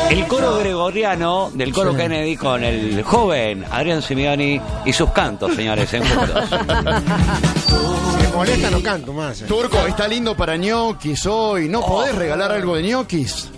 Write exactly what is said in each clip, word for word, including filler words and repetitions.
El coro gregoriano del coro Sí. Kennedy con el joven Adrián Simioni y sus cantos, señores, en juntos. Si me molesta, no canto más. eh. Turco, está lindo para ñoquis hoy. ¿No podés regalar algo de ñoquis?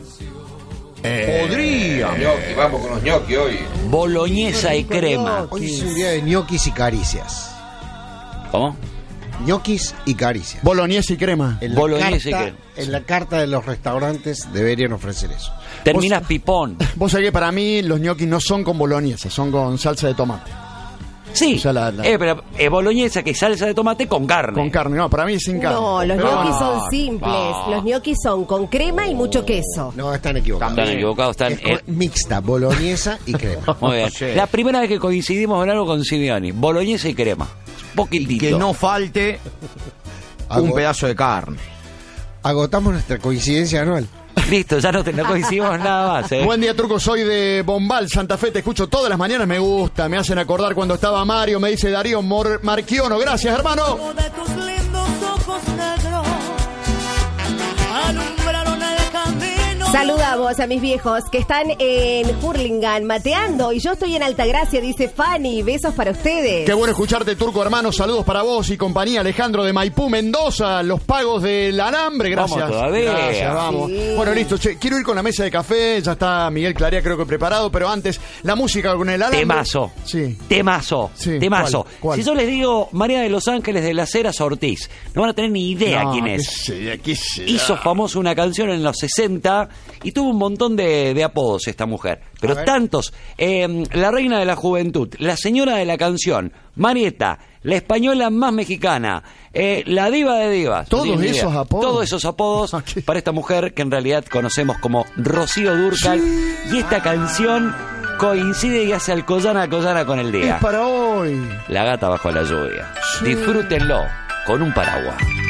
Podría. Gnocchi, vamos con los gnocchi hoy. Boloñesa y crema. Hoy es un día de ñoquis y caricias. ¿Cómo? Ñoquis y caricias. Boloñesa y crema. En la, Boloñesa y carta, crema. en la carta de los restaurantes deberían ofrecer eso. Terminas pipón. Vos sabés que para mí los ñoquis no son con boloñesa, son con salsa de tomate. Sí, O sea, la- la- Eh, pero eh, boloñesa que es salsa de tomate con carne. Con carne, no, para mí es sin carne. No, los Pero ñoquis bueno. son simples. Los ñoquis son con crema y mucho queso. No, están equivocados. Están equivocados, están... Es con- eh, mixta, boloñesa y crema. muy bien. Sí. La primera vez que coincidimos en algo con Simioni. Boloñesa y crema. Poquitito. Que no falte un Hago- pedazo de carne. Agotamos nuestra coincidencia anual. Listo, ya no, te, no coincidimos nada más, ¿eh? Buen día, Turco, soy de Bombal, Santa Fe, te escucho todas las mañanas, me gusta, me hacen acordar cuando estaba Mario, me dice Darío Mor Marchiono, gracias, hermano. De tus lindos ojos negros alumbraron el camino. Saludamos a mis viejos que están en Hurlingham mateando y yo estoy en Altagracia, dice Fanny. Besos para ustedes. Qué bueno escucharte, Turco, hermano, saludos para vos y compañía, Alejandro de Maipú, Mendoza, los pagos del alambre, gracias. Vamos todavía. Gracias, vamos. Sí. Bueno, listo, che, quiero ir con la mesa de café, ya está Miguel Clarea creo que preparado, pero antes, la música con el alambre. Temazo. Sí. Temazo. Sí, Temazo. ¿cuál? ¿Cuál? Si yo les digo María de los Ángeles de las Heras Ortiz, no van a tener ni idea No, quién qué es. sé, qué sé. Hizo famoso una canción en los sesenta y tuvo un montón de, de apodos esta mujer. Pero A ver. tantos. Eh, la reina de la juventud, la señora de la canción, Marieta, la española más mexicana, eh, la diva de divas. Todos No tienen ni esos idea. apodos. Todos esos apodos Ah, qué- para esta mujer que en realidad conocemos como Rocío Dúrcal. Y esta canción coincide y hace alcoyana alcoyana con el día. Es para hoy. La gata bajo la lluvia. Disfrútenlo con un paraguas.